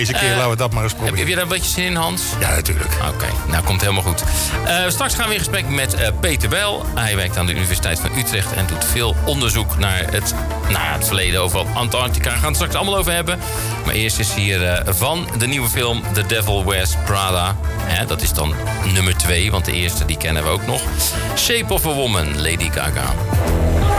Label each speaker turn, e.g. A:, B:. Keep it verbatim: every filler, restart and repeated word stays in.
A: Deze keer uh, laten we dat maar eens proberen.
B: Heb je daar een beetje zin in, Hans?
A: Ja, natuurlijk.
B: Oké, okay, nou komt helemaal goed. Uh, straks gaan we in gesprek met uh, Peter Bijl. Hij werkt aan de Universiteit van Utrecht en doet veel onderzoek naar het, naar het verleden over Antarctica. Daar gaan we het straks allemaal over hebben. Maar eerst is hier uh, van de nieuwe film The Devil Wears Prada. Hè, dat is dan nummer twee, want de eerste die kennen we ook nog. Shape of a Woman, Lady Gaga.